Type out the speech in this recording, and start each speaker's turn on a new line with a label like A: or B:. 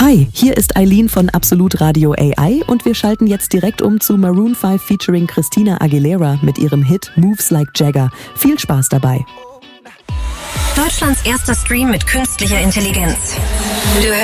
A: Hi, hier ist Eileen von Absolut Radio AI und wir schalten jetzt direkt um zu Maroon 5 featuring Christina Aguilera mit ihrem Hit Moves Like Jagger. Viel Spaß dabei.
B: Deutschlands erster Stream mit künstlicher Intelligenz. Du